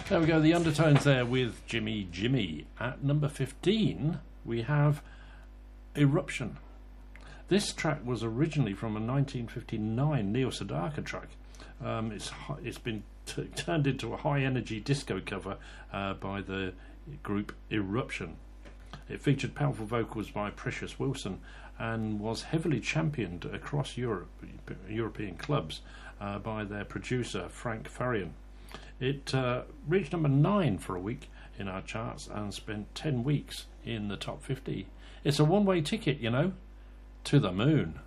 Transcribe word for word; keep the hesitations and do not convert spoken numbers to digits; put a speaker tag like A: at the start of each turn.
A: There we go, the Undertones there with Jimmy Jimmy. At number fifteen, we have Eruption. This track was originally from a nineteen fifty-nine Neil Sedaka track. Um, it's it's been t turned into a high-energy disco cover uh, by the group Eruption. It featured powerful vocals by Precious Wilson and was heavily championed across Europe, European clubs uh, by their producer Frank Farian. It uh, reached number nine for a week in our charts and spent ten weeks in the top fifty. It's a one-way ticket, you know, to the moon.